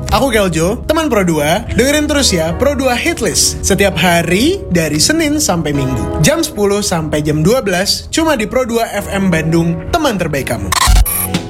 Aku Keljo, teman Pro 2. Dengerin terus ya Pro 2 Hitlist setiap hari dari Senin sampai Minggu. Jam 10 sampai jam 12 cuma di Pro 2 FM Bandung, teman terbaik kamu.